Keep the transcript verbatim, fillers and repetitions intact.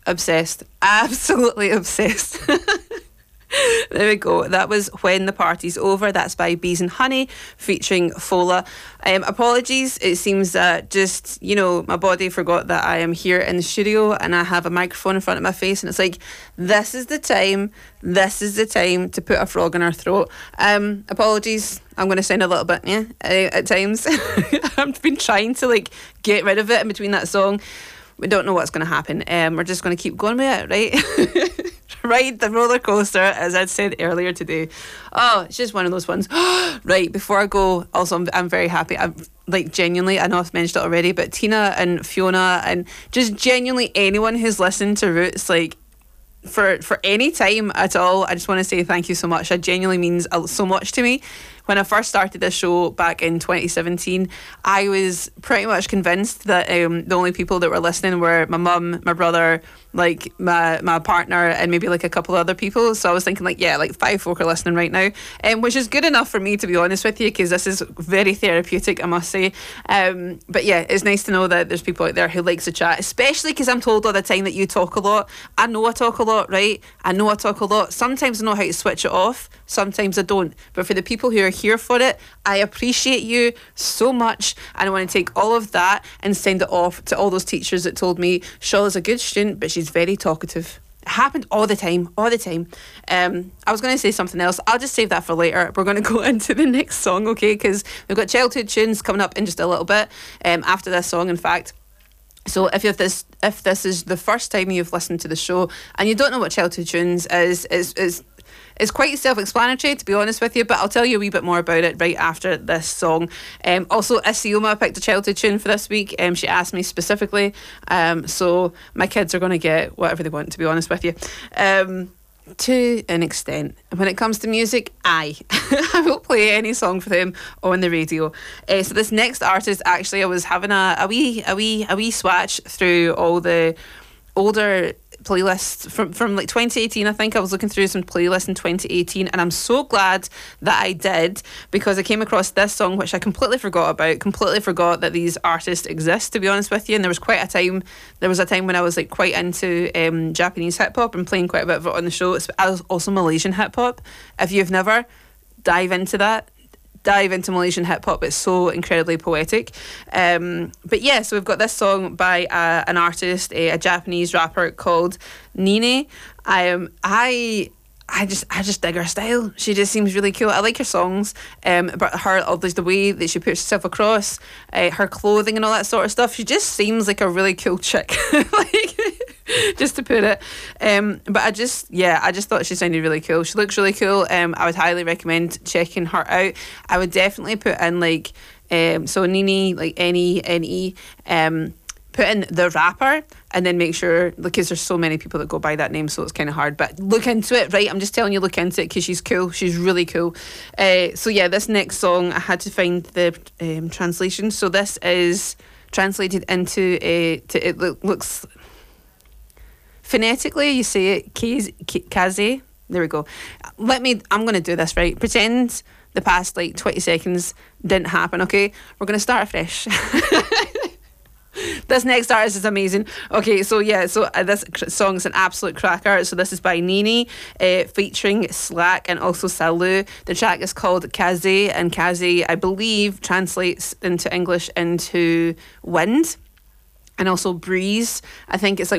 Obsessed. Absolutely obsessed. There we go. That was When the Party's Over. That's by Bees and Honey featuring Fola. Um, apologies. It seems that just, you know, my body forgot that I am here in the studio and I have a microphone in front of my face, and it's like, this is the time, this is the time to put a frog in our throat. Um, apologies. I'm going to sound a little bit, yeah, uh, at times. I've been trying to like get rid of it in between that song. We don't know what's going to happen. Um, we're just going to keep going with it, right? Ride the roller coaster, as I'd said earlier today. Oh, it's just one of those ones. Right, before I go, also I'm, I'm very happy. I'm like genuinely, I know I've mentioned it already, but Tina and Fiona and just genuinely anyone who's listened to Roots, like for for any time at all, I just want to say thank you so much. That genuinely means so much to me. When I first started this show back in twenty seventeen, I was pretty much convinced that um, the only people that were listening were my mum, my brother, like my my partner, and maybe like a couple of other people. So I was thinking like, yeah, like five folk are listening right now, um, which is good enough for me, to be honest with you, because this is very therapeutic, I must say. Um, but yeah, it's nice to know that there's people out there who likes to chat, especially because I'm told all the time that you talk a lot. I know I talk a lot, right? I know I talk a lot. Sometimes I know how to switch it off. Sometimes I don't. But for the people who are here for it, I appreciate you so much, and I want to take all of that and send it off to all those teachers that told me Shawla's a good student but she's very talkative. It happened all the time, all the time. Um, I was going to say something else. I'll just save that for later. We're going to go into the next song, okay? Because we've got childhood tunes coming up in just a little bit. Um, after this song, in fact. So if you've this, if this is the first time you've listened to the show and you don't know what childhood tunes is, is is It's quite self-explanatory, to be honest with you, but I'll tell you a wee bit more about it right after this song. Um, also, Isioma picked a childhood tune for this week. Um, she asked me specifically, um, so my kids are going to get whatever they want, to be honest with you. Um, to an extent. When it comes to music, I I will play any song for them on the radio. Uh, so this next artist, actually, I was having a, a wee a wee a wee swatch through all the older playlists from from like twenty eighteen. I think I was looking through some playlists in twenty eighteen, and I'm so glad that I did, because I came across this song which I completely forgot about completely forgot that these artists exist, to be honest with you. And there was quite a time there was a time when I was like quite into um, Japanese hip-hop and playing quite a bit of it on the show. It's also Malaysian hip-hop. If you've never, dive into that dive into Malaysian hip-hop. It's so incredibly poetic. Um, but yeah, so we've got this song by uh, an artist, a, a Japanese rapper called Nene. Um, I I just I just dig her style. She just seems really cool. I like her songs, um, but her, oh, there's the way that she puts herself across, uh, her clothing and all that sort of stuff. She just seems like a really cool chick. Like, just to put it. Um, but I just, yeah, I just thought she sounded really cool. She looks really cool. Um, I would highly recommend checking her out. I would definitely put in like, um, so Nene, like N E N E, um, put in the rapper and then make sure, because there's so many people that go by that name, so it's kind of hard, but look into it, right? I'm just telling you, look into it, because she's cool. She's really cool. Uh, so yeah, this next song, I had to find the um, translation. So this is translated into a, to, it lo- looks phonetically, you say it Kaze, Kaze. There we go. Let me, I'm going to do this, right? Pretend the past like twenty seconds didn't happen, okay? We're going to start afresh. This next artist is amazing. Okay, so yeah, so uh, this cr- song is an absolute cracker. So this is by Nene, uh, featuring Slack and also Salu. The track is called Kaze, and Kaze, I believe, translates into English into wind. And also breeze. I think it's like